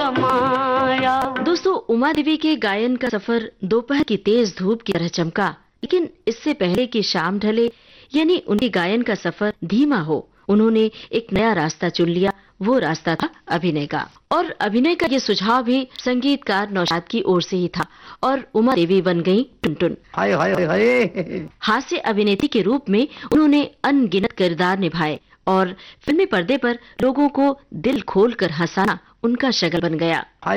माया। दोस्तों, उमा देवी के गायन का सफर दोपहर की तेज धूप की तरह चमका, लेकिन इससे पहले कि शाम ढले यानी उनके गायन का सफर धीमा हो, उन्होंने एक नया रास्ता चुन लिया। वो रास्ता था अभिनय का, और अभिनय का ये सुझाव भी संगीतकार नौशाद की ओर से ही था, और उमा देवी बन गई टुनटुन। हाय हाय हाय। हास्य अभिनेत्री के रूप में उन्होंने अनगिनत किरदार निभाए, और फिल्मी पर्दे पर लोगों को दिल खोलकर हंसाना उनका शगल बन गया।